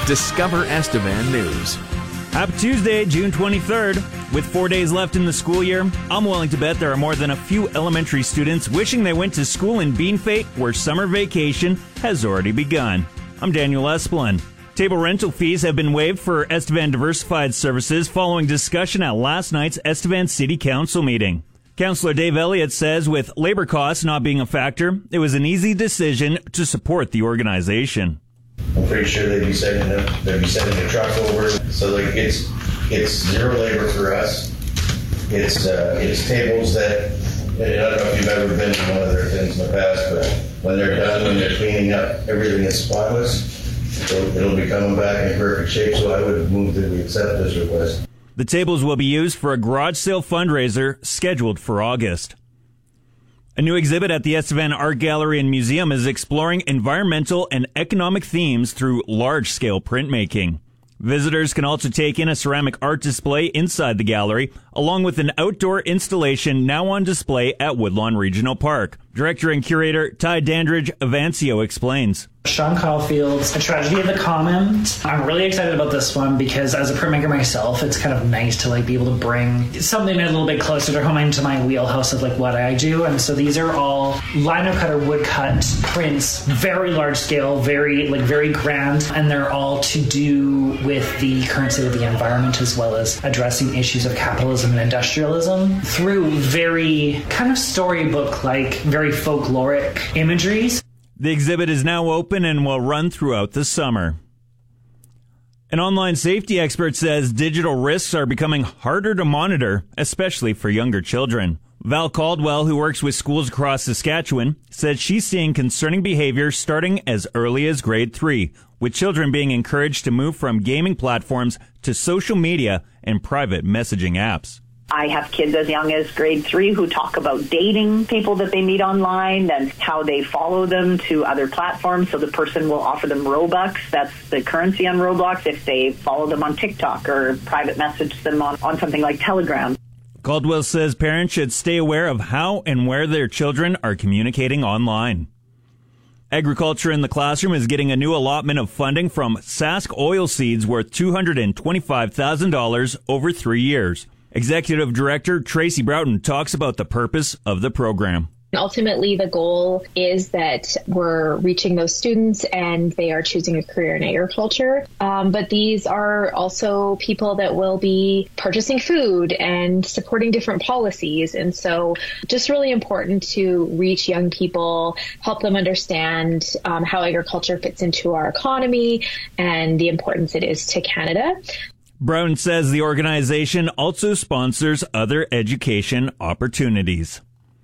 Discover Estevan News. Happy Tuesday, June 23rd. With 4 days left in the school year, I'm willing to bet there are more than a few elementary students wishing they went to school in Beanfate, where summer vacation has already begun. I'm Daniel Esplin. Table rental fees have been waived for Estevan Diversified Services following discussion at last night's Estevan City Council meeting. Councillor Dave Elliott says with labor costs not being a factor, it was an easy decision to support the organization. I'm pretty sure they'd be sending the truck over, so like it's zero labor for us. It's tables that, I don't know if you've ever been to one of their things in the past, but when they're done, when they're cleaning up, everything is spotless. It'll be coming back in perfect shape, so I would move that we accept this request. The tables will be used for a garage sale fundraiser scheduled for August. A new exhibit at the Estevan Art Gallery and Museum is exploring environmental and economic themes through large-scale printmaking. Visitors can also take in a ceramic art display inside the gallery, along with an outdoor installation now on display at Woodlawn Regional Park. Director and curator Ty Dandridge Avancio explains. Sean Caulfield's A Tragedy of the Common. I'm really excited about this one because as a printmaker myself, it's kind of nice to be able to bring something a little bit closer to home into my wheelhouse of what I do. And so these are all lino cut or wood cut prints, very large scale, very grand, and they're all to do with the current state of the environment as well as addressing issues of capitalism and industrialism through very kind of storybook-like, very folkloric imageries. The exhibit is now open and will run throughout the summer. An online safety expert says digital risks are becoming harder to monitor, especially for younger children. Val Caldwell, who works with schools across Saskatchewan, says she's seeing concerning behavior starting as early as grade 3, with children being encouraged to move from gaming platforms to social media and private messaging apps. I have kids as young as grade 3 who talk about dating people that they meet online and how they follow them to other platforms. So the person will offer them Robux. That's the currency on Roblox if they follow them on TikTok or private message them on something like Telegram. Caldwell says parents should stay aware of how and where their children are communicating online. Agriculture in the Classroom is getting a new allotment of funding from Sask Oilseeds worth $225,000 over 3 years. Executive Director Tracy Broughton talks about the purpose of the program. Ultimately, the goal is that we're reaching those students and they are choosing a career in agriculture. But these are also people that will be purchasing food and supporting different policies. And so just really important to reach young people, help them understand how agriculture fits into our economy and the importance it is to Canada. Brown says the organization also sponsors other education opportunities.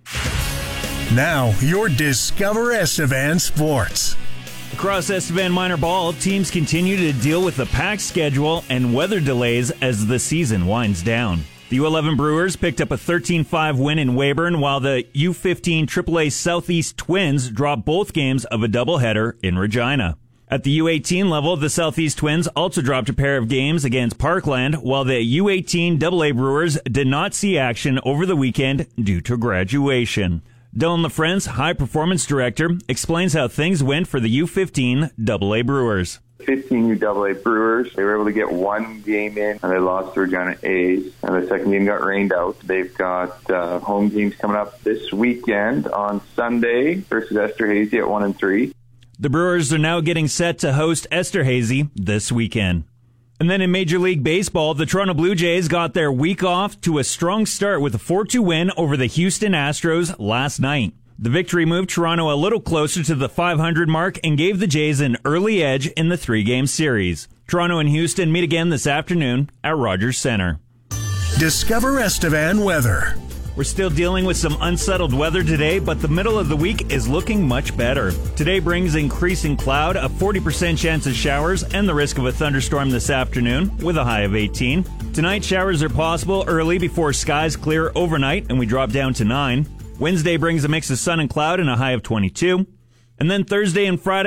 Now, your Discover Estevan Sports. Across Estevan Minor Ball, teams continue to deal with the packed schedule and weather delays as the season winds down. The U11 Brewers picked up a 13-5 win in Weyburn, while the U15 AAA Southeast Twins dropped both games of a doubleheader in Regina. At the U18 level, the Southeast Twins also dropped a pair of games against Parkland, while the U18 AA Brewers did not see action over the weekend due to graduation. Dylan LaFrance, High Performance Director, explains how things went for the U15 AA Brewers. 15 UAA Brewers, they were able to get one game in, and they lost to Regina A's, and the second game got rained out. They've got home games coming up this weekend on Sunday versus Esterhazy at 1 and 3. The Brewers are now getting set to host Esterhazy this weekend. And then in Major League Baseball, the Toronto Blue Jays got their week off to a strong start with a 4-2 win over the Houston Astros last night. The victory moved Toronto a little closer to the 500 mark and gave the Jays an early edge in the 3-game series. Toronto and Houston meet again this afternoon at Rogers Centre. Discover Estevan weather. We're still dealing with some unsettled weather today, but the middle of the week is looking much better. Today brings increasing cloud, a 40% chance of showers, and the risk of a thunderstorm this afternoon with a high of 18. Tonight, showers are possible early before skies clear overnight, and we drop down to 9. Wednesday brings a mix of sun and cloud and a high of 22. And then Thursday and Friday,